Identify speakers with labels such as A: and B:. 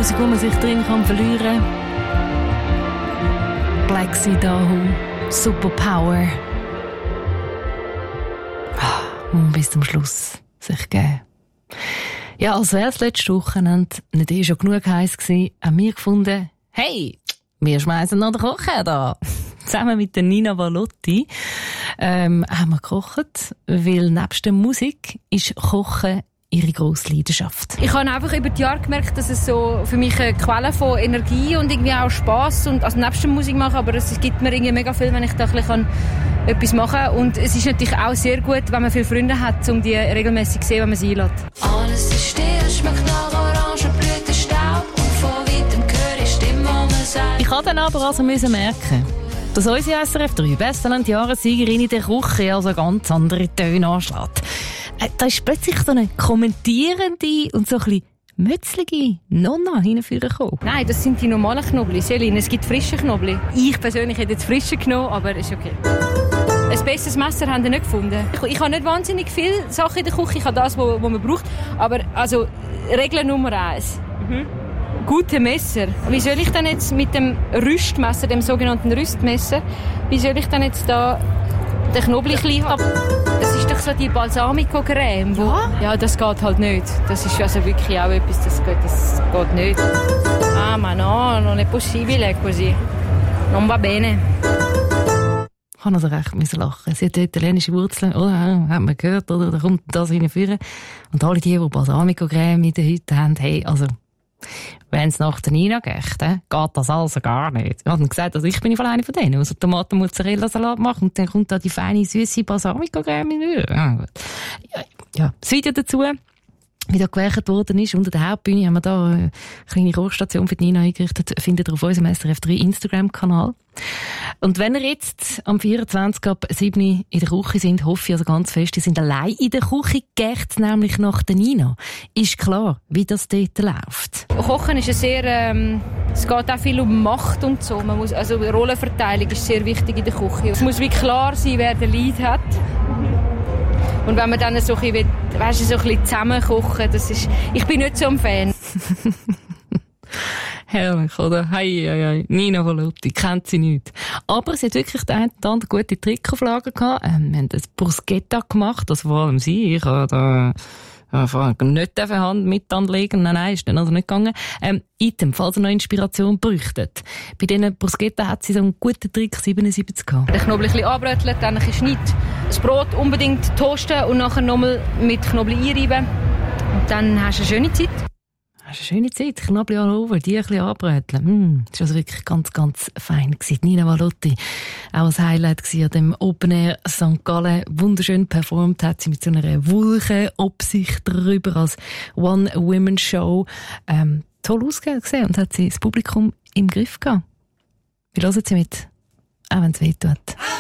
A: Musik, wo man sich drin kann verlieren kann. Black Sea Dahu, Superpower. Und bis zum Schluss sich geben. Ja, als wäre es letzte Wochenende nicht schon genug heiß gewesen, haben wir gefunden, hey, wir schmeißen noch den Kocher da. Zusammen mit der Nina Valotti haben wir gekocht, weil nebst der Musik ist Kochen ihre grosse Leidenschaft.
B: Ich habe einfach über die Jahre gemerkt, dass es so für mich eine Quelle von Energie und irgendwie auch Spass und also nebst der Musik machen, aber es gibt mir irgendwie mega viel, wenn ich da ein bisschen etwas machen kann. Und es ist natürlich auch sehr gut, wenn man viele Freunde hat, um die regelmäßig zu sehen, wenn man sie einlädt.
C: Alles ist still, schmeckt nach Orangenblütenstaub und von weitem höre ich Stimmen, wo man sagt.
A: Ich musste dann aber also merken, dass unsere SRF 3 Besttalent-Jahressiegerin in der Küche also ganz andere Töne anschlägt. Da ist plötzlich so eine kommentierende und so ein bisschen mützlige Nonna hineingekommen.
B: Nein, das sind die normalen Knoblauch. Selin, es gibt frische Knoblauch. Ich persönlich hätte jetzt frische genommen, aber ist okay. Ein besseres Messer haben wir nicht gefunden. Ich habe nicht wahnsinnig viele Sachen in der Küche. Ich habe das, was man braucht. Aber also, Regel Nummer 1. Gute Messer. Wie soll ich denn jetzt mit dem Rüstmesser, dem sogenannten Rüstmesser, wie soll ich denn jetzt da den Knoblauch haben? Das ist doch so die Balsamico-Creme. Ja, das geht halt nicht. Das ist also wirklich auch etwas, das geht nicht. Ah, ma no, non è possibile così. Non va bene.
A: Ich habe also recht lachen. Sie hat italienische Wurzeln, hat man gehört, oder? Da kommt das hinführen. Und alle die Balsamico-Creme in den Hütten haben, hey, also, wenn es nach der Nina geht, geht das also gar nicht. Ich habe gesagt, also ich bin von einer von denen, die so Tomaten-Mozzarella-Salat macht und dann kommt da die feine, süße Balsamico-Creme in. Ja, das Video dazu, wie da gewerkt worden ist, unter der Hauptbühne haben wir da eine kleine Kochstation für die Nina eingerichtet, findet ihr auf unserem SRF 3 Instagram-Kanal. Und wenn ihr jetzt am 24. ab 7. in der Küche sind, hoffe ich also ganz fest, ihr sind allein in der Küche, geht nämlich nach der Nina. Ist klar, wie das dort läuft.
B: Kochen ist sehr, es geht auch viel um Macht und so. Man muss, also Rollenverteilung ist sehr wichtig in der Küche. Es muss wie klar sein, wer den Lead hat. Und wenn man dann so ein bisschen zusammen kochen, das ist, ich bin nicht so ein Fan.
A: Herrlich, oder? Hey, Nina Valotti, kennt sie nicht. Aber sie hat wirklich den einen oder anderen gute Trick auf Lager gehabt. Wir haben das Bruschetta gemacht, das vor allem sie. Ich habe da nicht Hand mit anlegen. Nein, ist dann also nicht gegangen. Item, falls ihr noch Inspiration bräuchtet. Bei diesen Bruschetta hat sie so einen guten Trick 77 gehabt.
B: Den Knoblauch ein bisschen anbröteln, dann ein bisschen schneiden. Das Brot unbedingt toasten und nachher nochmal mit Knoblauch einreiben. Und dann hast du eine schöne Zeit.
A: Das ist eine schöne Zeit. Knoblauch all over, die ein bisschen anbröteln. Das war also wirklich ganz, ganz fein gewesen. Nina Valotti, auch ein Highlight gewesen an dem Open Air St. Gallen. Wunderschön performt hat sie mit so einer Wolkenobsicht drüber als One-Women-Show. Toll ausgesehen und hat sie das Publikum im Griff gehabt. Wir hören sie mit, auch wenn es weh tut.